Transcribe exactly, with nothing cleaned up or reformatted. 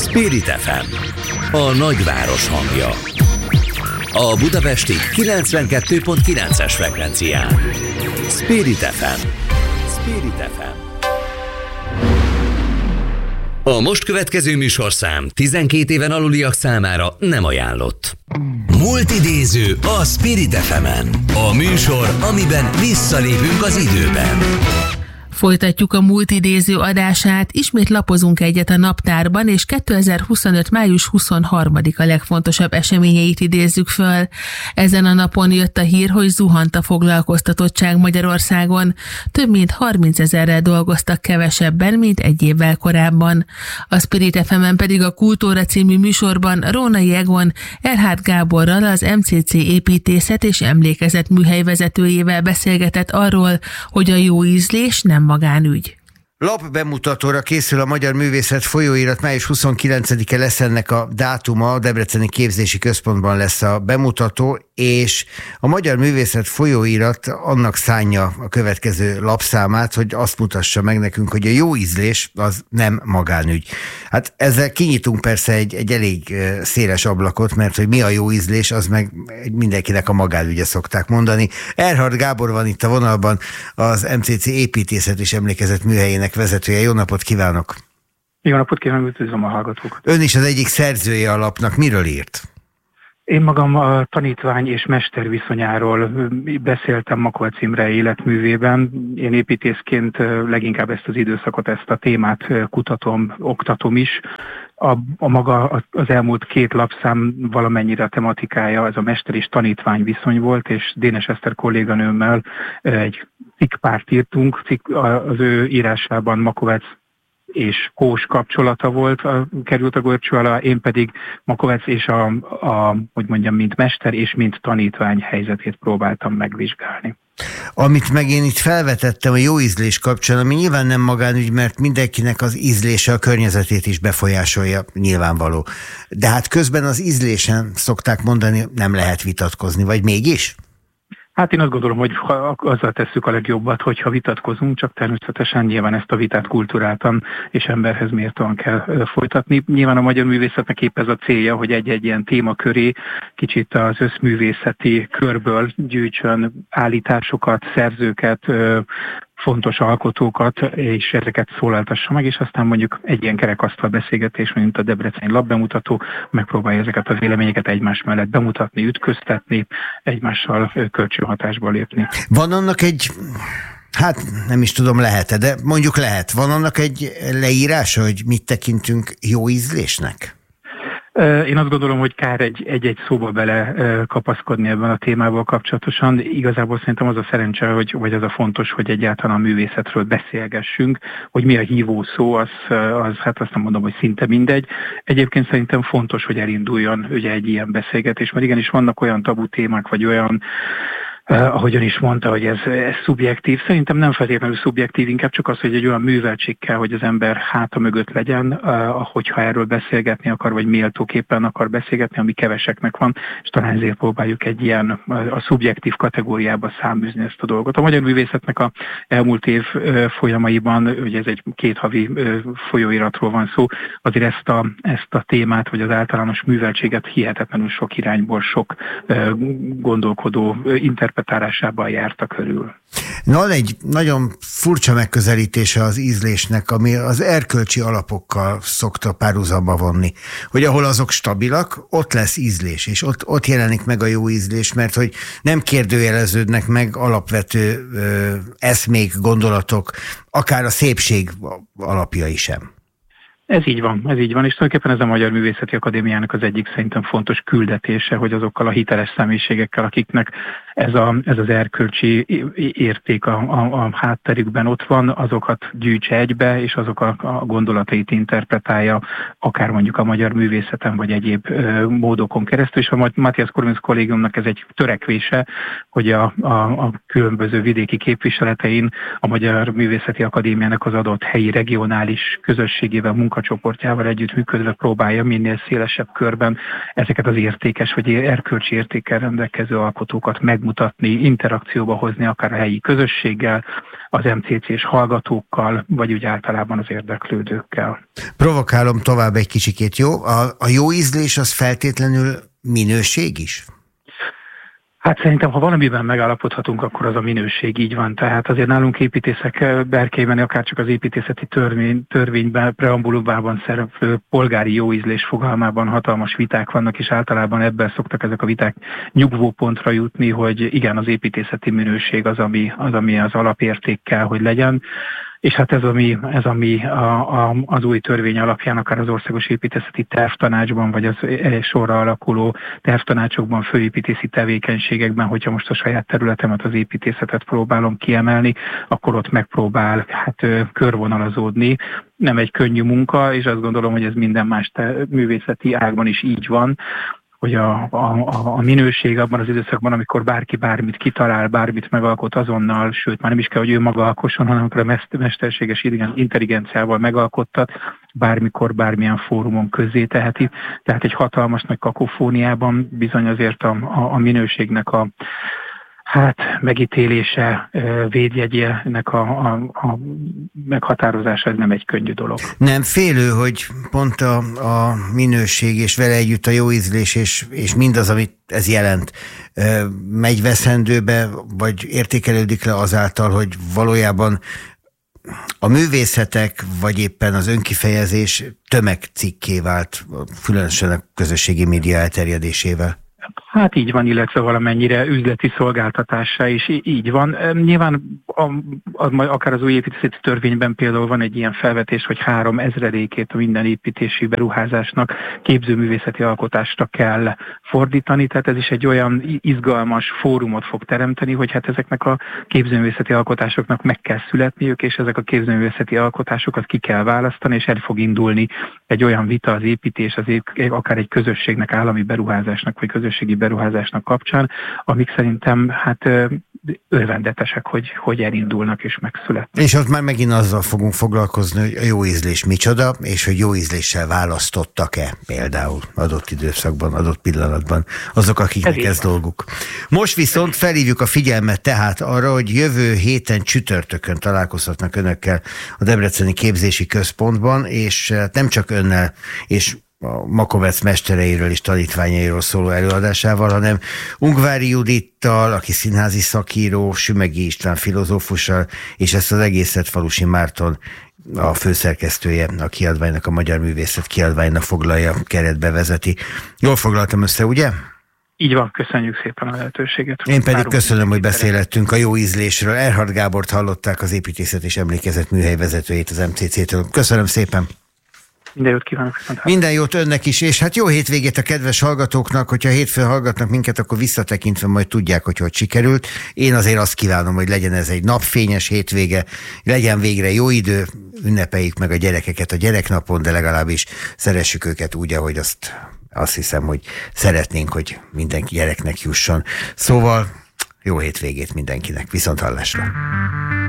Spirit ef em, a nagyváros hangja. A budapesti kilencvenkettő pont kilences frekvencián. Spirit ef em. Spirit ef em. A most következő műsorszám tizenkét éven aluliak számára nem ajánlott. Multidéző a Spirit ef emen. A műsor, amiben visszalépünk az időben. Folytatjuk a multidéző adását, ismét lapozunk egyet a naptárban, és kétezer-huszonöt. május huszonharmadika legfontosabb eseményeit idézzük föl. Ezen a napon jött a hír, hogy zuhant a foglalkoztatottság Magyarországon. Több mint harmincezerrel dolgoztak kevesebben, mint egy évvel korábban. A Spirit ef emen pedig a Kultúra című műsorban Rónai Egon Erhard Gáborral, az em cé cé építészet és emlékezet műhely vezetőjével beszélgetett arról, hogy a jó ízlés nem magánügy. Lap bemutatóra készül a Magyar Művészet folyóirat, május huszonkilencedike lesz ennek a dátuma, a Debreceni Képzési Központban lesz a bemutató, és a Magyar Művészet folyóirat annak szánja a következő lapszámát, hogy azt mutassa meg nekünk, hogy a jó ízlés az nem magánügy. Hát ezzel kinyitunk persze egy, egy elég széles ablakot, mert hogy mi a jó ízlés, az meg mindenkinek a magánügye, szokták mondani. Erhard Gábor van itt a vonalban, az em cé cé építészet és emlékezet műhelyének vezetője. Jó napot kívánok! Jó napot kívánok, üdvözlöm a hallgatókat! Ön is az egyik szerzője a lapnak. Miről írt? Én magam a tanítvány és mester viszonyáról beszéltem Makovec Imre életművében. Én építészként leginkább ezt az időszakot, ezt a témát kutatom, oktatom is. A, a maga az elmúlt két lapszám valamennyire a tematikája, ez a mester és tanítvány viszony volt, és Dénes Eszter kolléganőmmel egy cikkpárt írtunk, cikk, az ő írásában Makovec és Kós kapcsolata volt, a, került a górcső alá, én pedig Makovec és a, a, hogy mondjam, mint mester és mint tanítvány helyzetét próbáltam megvizsgálni. Amit meg én itt felvetettem a jó ízlés kapcsán, ami nyilván nem magánügy, mert mindenkinek az ízlése a környezetét is befolyásolja, nyilvánvaló. De hát közben az ízlésen, szokták mondani, nem lehet vitatkozni, vagy mégis? Hát én azt gondolom, hogy azzal tesszük a legjobbat, hogyha vitatkozunk, csak természetesen nyilván ezt a vitát kulturáltan és emberhez méltóan kell folytatni. Nyilván a magyar művészetnek épp ez a célja, hogy egy-egy ilyen téma köré kicsit az összművészeti körből gyűjtsön állításokat, szerzőket, fontos alkotókat, és ezeket szólaltassa meg, és aztán mondjuk egy ilyen kerekasztal beszélgetés, mint a Debreceni lapbemutató, megpróbálja ezeket az véleményeket egymás mellett bemutatni, ütköztetni, egymással kölcsönhatásba lépni. Van annak egy, hát nem is tudom, lehet-e, de mondjuk lehet, van annak egy leírása, hogy mit tekintünk jó ízlésnek? Én azt gondolom, hogy kár egy, egy-egy szóba bele kapaszkodni ebben a témával kapcsolatosan. Igazából szerintem az a szerencse, hogy, vagy az a fontos, hogy egyáltalán a művészetről beszélgessünk, hogy mi a hívó szó, az, az hát azt nem mondom, hogy szinte mindegy. Egyébként szerintem fontos, hogy elinduljon ugye egy ilyen beszélgetés, mert igenis vannak olyan tabu témák, vagy olyan Uh, ahogyan is mondta, hogy ez, ez szubjektív. Szerintem nem feltétlenül szubjektív, inkább csak az, hogy egy olyan műveltség kell, hogy az ember háta mögött legyen, uh, hogyha erről beszélgetni akar, vagy méltóképpen akar beszélgetni, ami keveseknek van, és talán ezért próbáljuk egy ilyen uh, a szubjektív kategóriába száműzni ezt a dolgot. A magyar művészetnek a elmúlt év uh, folyamaiban, ugye ez egy két havi uh, folyóiratról van szó, azért ezt a, ezt a témát, vagy az általános műveltséget hihetetlenül sok irányból, sok uh, gondolkodó uh, interpretációval tárásában járta körül. Na, egy nagyon furcsa megközelítése az ízlésnek, ami az erkölcsi alapokkal szokta párhuzamba vonni. Hogy ahol azok stabilak, ott lesz ízlés, és ott, ott jelenik meg a jó ízlés, mert hogy nem kérdőjeleződnek meg alapvető ö, eszmék, gondolatok, akár a szépség alapjai sem. Ez így van, ez így van, és tulajdonképpen ez a Magyar Művészeti Akadémiának az egyik szerintem fontos küldetése, hogy azokkal a hiteles személyiségekkel, akiknek ez, a, ez az erkölcsi érték a, a, a hátterükben ott van, azokat gyűjtse egybe, és azok a, a gondolatait interpretálja, akár mondjuk a magyar művészeten, vagy egyéb ö, módokon keresztül, és a Matthias Corvinus kollégiumnak ez egy törekvése, hogy a, a, a különböző vidéki képviseletein a Magyar Művészeti Akadémiának az adott helyi regionális közösségével, munka a csoportjával együttműködve próbálja minél szélesebb körben ezeket az értékes vagy erkölcsi értékkel rendelkező alkotókat megmutatni, interakcióba hozni, akár a helyi közösséggel, az em cé cés hallgatókkal, vagy úgy általában az érdeklődőkkel. Provokálom tovább egy kicsikét, jó? A, a jó ízlés az feltétlenül minőség is? Hát szerintem, ha valamiben megállapodhatunk, akkor az a minőség, így van. Tehát azért nálunk építészek berkeiben, akár csak az építészeti törvény, törvényben, preambulumában szereplő polgári jóízlés fogalmában hatalmas viták vannak, és általában ebben szoktak ezek a viták nyugvópontra jutni, hogy igen, az építészeti minőség az, ami az, ami az alapérték kell, hogy legyen. És hát ez, ami, ez, ami a, a, az új törvény alapján, akár az Országos Építészeti Tervtanácsban, vagy az sorra alakuló tervtanácsokban, főépítési tevékenységekben, hogyha most a saját területemet, az építészetet próbálom kiemelni, akkor ott megpróbál hát körvonalazódni. Nem egy könnyű munka, és azt gondolom, hogy ez minden más művészeti ágban is így van, hogy a, a, a minőség abban az időszakban, amikor bárki bármit kitalál, bármit megalkot azonnal, sőt, már nem is kell, hogy ő maga alkosson, hanem amikor a mesterséges intelligenciával megalkottat, bármikor, bármilyen fórumon közzé teheti. Tehát egy hatalmas nagy kakofóniában bizony azért a, a, a minőségnek a hát megítélése, védjegyének a, a, a meghatározása, ez nem egy könnyű dolog. Nem félő, hogy pont a, a minőség és vele együtt a jó ízlés és, és mindaz, amit ez jelent, megy veszendőbe, vagy értékelődik le azáltal, hogy valójában a művészetek, vagy éppen az önkifejezés tömegcikké vált, különösen a közösségi média elterjedésével. Hát így van, illetve valamennyire üzleti szolgáltatása is így van. Nyilván a, a, akár az új építészeti törvényben például van egy ilyen felvetés, hogy három ezredékét a minden építési beruházásnak képzőművészeti alkotásra kell fordítani, tehát ez is egy olyan izgalmas fórumot fog teremteni, hogy hát ezeknek a képzőművészeti alkotásoknak meg kell születniük, és ezek a képzőművészeti alkotásokat ki kell választani, és el fog indulni egy olyan vita az építés, az ép, akár egy közösségnek, állami beruházásnak, vagy közösségi beruházásnak kapcsán, amik szerintem hát örvendetesek, hogy, hogy elindulnak és megszületnek. És ott már megint azzal fogunk foglalkozni, hogy a jó ízlés micsoda, és hogy jó ízléssel választottak-e például adott időszakban, adott pillanatban azok, akiknek ez, ez dolguk. Most viszont felhívjuk a figyelmet tehát arra, hogy jövő héten csütörtökön találkozhatnak önökkel a Debreceni Képzési Központban, és nem csak önnel, és a Makovec mestereiről és tanítványairól szóló előadásával, hanem Ungvári Judittal, aki színházi szakíró, Sümegi István filozófussal, és ezt az egészet Falusi Márton, a főszerkesztője a kiadványnak, a Magyar Művészet kiadványnak foglalja, keretbe vezeti. Jól foglaltam össze, ugye? Így van, köszönjük szépen a lehetőséget. Én pedig köszönöm, hogy beszélhettünk a jó ízlésről. Erhard Gábort hallották, az Építészet és Emlékezet műhely vezetőjét az em cé cé-től. Köszönöm szépen! Minden jót kívánok! Viszont. Minden jót önnek is, és hát jó hétvégét a kedves hallgatóknak, hogyha hétfőn hallgatnak minket, akkor visszatekintve majd tudják, hogy hogy sikerült. Én azért azt kívánom, hogy legyen ez egy napfényes hétvége, legyen végre jó idő, ünnepeljük meg a gyerekeket a gyereknapon, de legalábbis szeressük őket úgy, ahogy azt, azt hiszem, hogy szeretnénk, hogy mindenki gyereknek jusson. Szóval jó hétvégét mindenkinek, viszont hallásra!